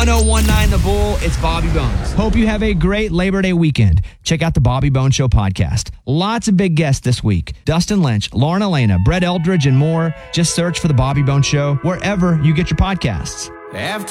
1019 The Bull, it's Bobby Bones. Hope you have a great Labor Day weekend. Check out the Bobby Bones Show podcast. Lots of big guests this week. Dustin Lynch, Lauren Elena, Brett Eldridge, and more. Just search for the Bobby Bones Show wherever you get your podcasts. After